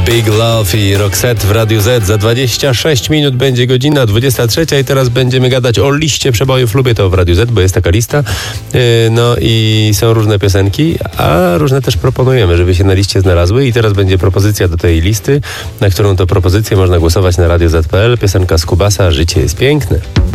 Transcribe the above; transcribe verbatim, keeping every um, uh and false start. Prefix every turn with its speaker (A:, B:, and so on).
A: Big Love i Roxette w Radiu Z. Za dwadzieścia sześć minut będzie godzina dwudziesta trzecia i teraz będziemy gadać o liście przebojów. Lubię to w Radiu Z, bo jest taka lista. No i są różne piosenki, a różne też proponujemy, żeby się na liście znalazły. I teraz będzie propozycja do tej listy, na którą to propozycję można głosować na radio zet kropka pe el. Piosenka z Kubasa, Życie jest piękne.